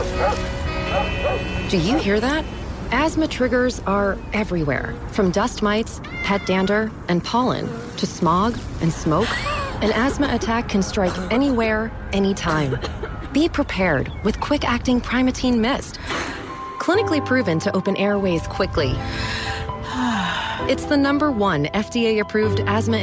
Do you hear that? Asthma triggers are everywhere, from dust mites, pet dander, and pollen, to smog and smoke. An asthma attack can strike anywhere, anytime. Be prepared with quick-acting Primatene Mist. Clinically proven to open airways quickly. It's the #1 FDA-approved asthma